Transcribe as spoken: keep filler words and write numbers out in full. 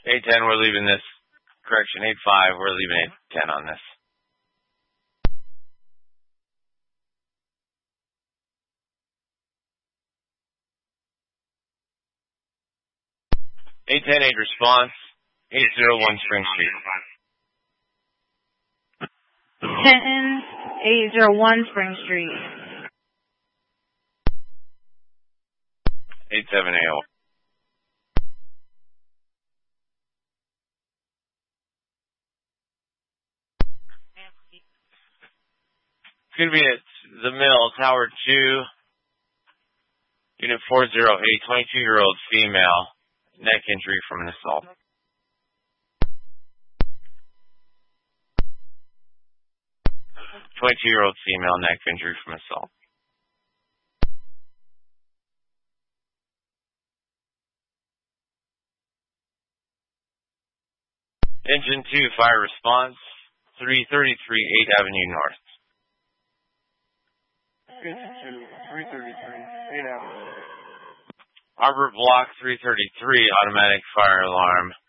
eight ten, we're leaving this. Correction, eight five, we're leaving eight ten on this. eight ten eight response, eight zero one Spring Street. ten eight zero one Spring Street. eight seven A O. It's going to be at the mill, Tower two, Unit four oh eight, twenty-two-year-old female, neck injury from an assault. twenty-two-year-old female, neck injury from assault. Engine two, fire response, three thirty-three eighth Avenue North. three thirty-three, eighth Avenue. Arbor Block three thirty-three, automatic fire alarm.